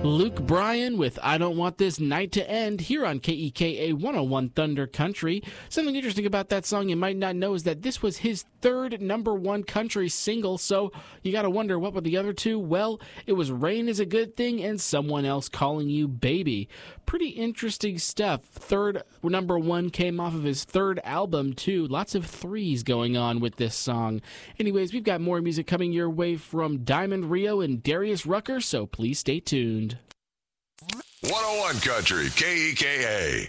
Luke Bryan with I Don't Want This Night to End here on KEKA 101 Thunder Country. Something interesting about that song you might not know is that this was his third number one country single, so you gotta wonder what were the other two? Well, it was Rain Is a Good Thing and Someone Else Calling You Baby. Pretty interesting stuff. Third number one came off of his third album, too. Lots of threes going on with this song. Anyways, we've got more music coming your way from Diamond Rio and Darius Rucker, so please stay tuned. 101 Country, KEKA.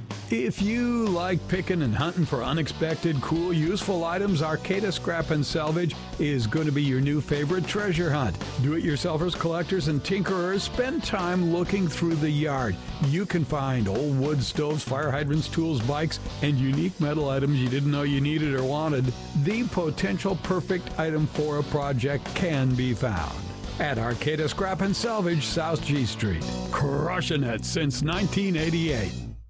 If you like picking and hunting for unexpected, cool, useful items, Arcata Scrap and Salvage is going to be your new favorite treasure hunt. Do-it-yourselfers, collectors, and tinkerers, spend time looking through the yard. You can find old wood stoves, fire hydrants, tools, bikes, and unique metal items you didn't know you needed or wanted. The potential perfect item for a project can be found at Arcata Scrap and Salvage, South G Street. Crushing it since 1988.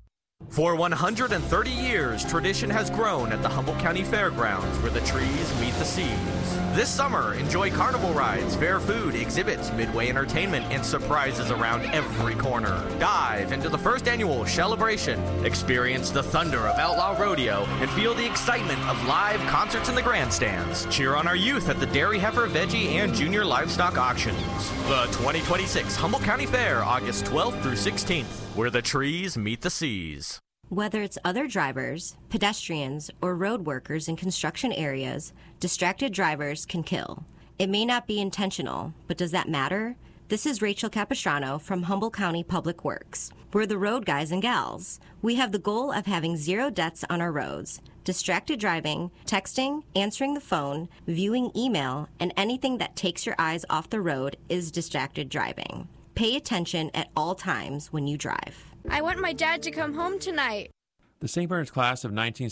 For 130 years, tradition has grown at the Humboldt County Fairgrounds where the trees meet the seas. This summer, enjoy carnival rides, fair food, exhibits, midway entertainment, and surprises around every corner. Dive into the first annual Celebration. Experience the thunder of Outlaw Rodeo and feel the excitement of live concerts in the grandstands. Cheer on our youth at the Dairy Heifer, Veggie, and Junior Livestock Auctions. The 2026 Humboldt County Fair, August 12th through 16th, where the trees meet the seas. Whether it's other drivers, pedestrians, or road workers in construction areas, distracted drivers can kill. It may not be intentional, but does that matter? This is Rachel Capistrano from Humboldt County Public Works. We're the road guys and gals. We have the goal of having 0 deaths on our roads. Distracted driving, texting, answering the phone, viewing email, and anything that takes your eyes off the road is distracted driving. Pay attention at all times when you drive. I want my dad to come home tonight. The St. Bernard's class of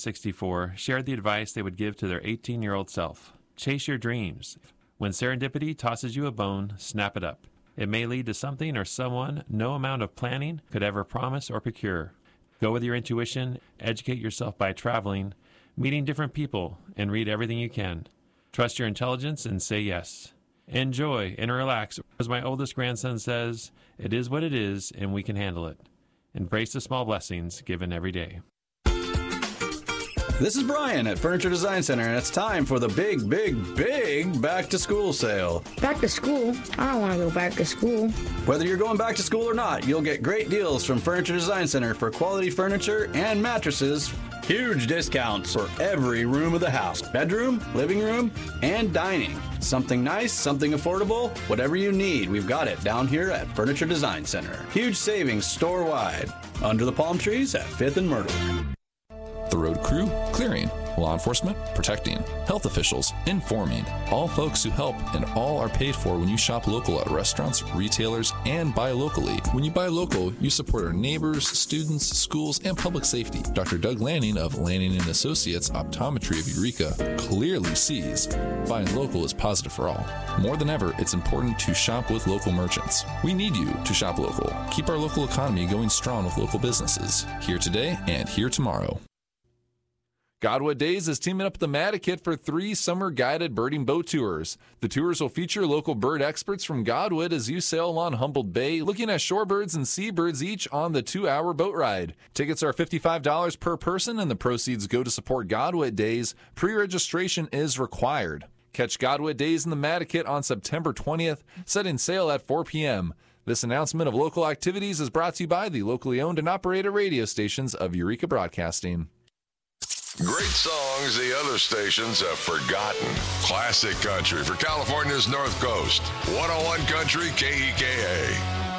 1964 shared the advice they would give to their 18-year-old self. Chase your dreams. When serendipity tosses you a bone, snap it up. It may lead to something or someone no amount of planning could ever promise or procure. Go with your intuition, educate yourself by traveling, meeting different people, and read everything you can. Trust your intelligence and say yes. Enjoy and relax. As my oldest grandson says, it is what it is and we can handle it. Embrace the small blessings given every day. This is Brian at Furniture Design Center, and it's time for the big back-to-school sale. Back to school? I don't want to go back to school. Whether you're going back to school or not, you'll get great deals from Furniture Design Center for quality furniture and mattresses. Huge discounts for every room of the house. Bedroom, living room, and dining. Something nice, something affordable, whatever you need, we've got it down here at Furniture Design Center. Huge savings store-wide. Under the palm trees at 5th and Myrtle. The road crew, clearing. Law enforcement, protecting. Health officials, informing. All folks who help, and all are paid for when you shop local at restaurants, retailers, and buy locally. When you buy local, you support our neighbors, students, schools, and public safety. Dr. Doug Lanning of Lanning & Associates Optometry of Eureka clearly sees buying local is positive for all. More than ever, it's important to shop with local merchants. We need you to shop local. Keep our local economy going strong with local businesses. Here today and here tomorrow. Godwood Days is teaming up with the Matikit for 3 summer guided birding boat tours. The tours will feature local bird experts from Godwood as you sail along Humboldt Bay, looking at shorebirds and seabirds each on the 2-hour boat ride. Tickets are $55 per person, and the proceeds go to support Godwood Days. Pre-registration is required. Catch Godwood Days in the Matikit on September 20th, setting sail at 4 p.m. This announcement of local activities is brought to you by the locally owned and operated radio stations of Eureka Broadcasting. Great songs the other stations have forgotten. Classic country for California's North Coast. 101 Country, KEKA.